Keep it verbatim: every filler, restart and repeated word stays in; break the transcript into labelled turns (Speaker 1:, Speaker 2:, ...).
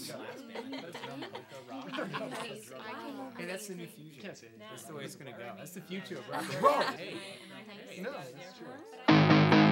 Speaker 1: Hey, that's the new fusion.
Speaker 2: Can't say anything.
Speaker 1: That's the way it's gonna go. That's the future of rock.
Speaker 2: Wrong.
Speaker 1: Hey.
Speaker 2: No, that's true.